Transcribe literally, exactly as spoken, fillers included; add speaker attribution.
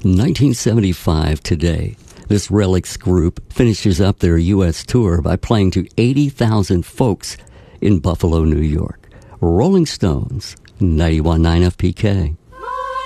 Speaker 1: nineteen seventy-five today, this Relics group finishes up their U S tour by playing to eighty thousand folks in Buffalo, New York. Rolling Stones, ninety-one point nine F P K.